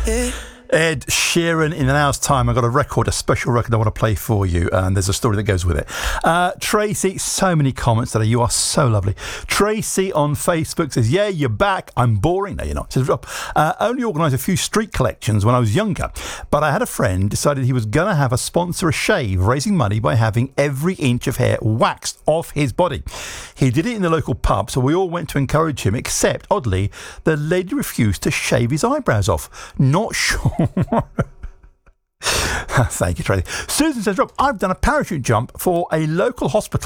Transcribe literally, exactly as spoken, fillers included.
Ed Sheeran, in an hour's time, I've got a record, a special record I want to play for you, and there's a story that goes with it. Uh, Tracy, so many comments today. You are so lovely. Tracy on Facebook says, yeah, you're back. I'm boring. No, you're not. Says, Rob, uh, only organised a few street collections when I was younger, but I had a friend decided he was going to have a sponsor a shave, raising money by having every inch of hair waxed off his body. He did it in the local pub, so we all went to encourage him, except, oddly, the lady refused to shave his eyebrows off. Not sure. Thank you, Tracy. Susan says, Rob, I've done a parachute jump for a local hospital